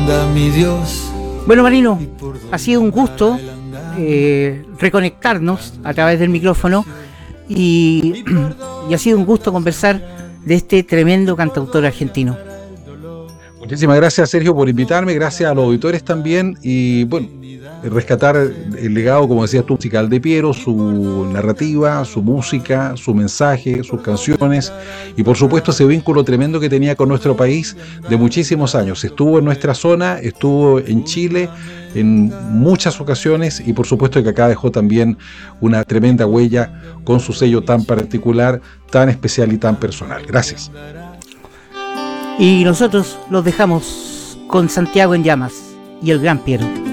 anda mi Dios. Bueno, Marino, ha sido un gusto reconectarnos a través del micrófono y ha sido un gusto conversar de este tremendo cantautor argentino. Muchísimas gracias, Sergio, por invitarme, gracias a los auditores también, y bueno, rescatar el legado, como decías tú, musical de Piero, su narrativa, su música, su mensaje, sus canciones, y por supuesto ese vínculo tremendo que tenía con nuestro país de muchísimos años. Estuvo en nuestra zona, estuvo en Chile en muchas ocasiones, y por supuesto que acá dejó también una tremenda huella con su sello tan particular, tan especial y tan personal. Gracias. Y nosotros los dejamos con Santiago en Llamas y el gran Piero.